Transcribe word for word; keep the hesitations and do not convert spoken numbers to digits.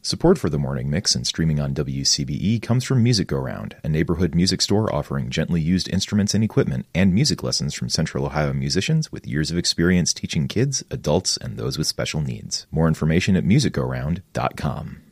Support for the Morning Mix and streaming on W C B E comes from Music Go Round, a neighborhood music store offering gently used instruments and equipment and music lessons from Central Ohio musicians with years of experience teaching kids, adults, and those with special needs. More information at music go round dot com.